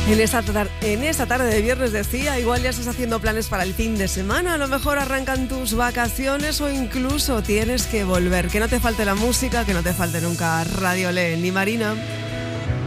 En esta tarde de viernes decía, igual ya estás haciendo planes para el fin de semana, a lo mejor arrancan tus vacaciones o incluso tienes que volver. Que no te falte la música, que no te falte nunca Radio Le, ni Marina.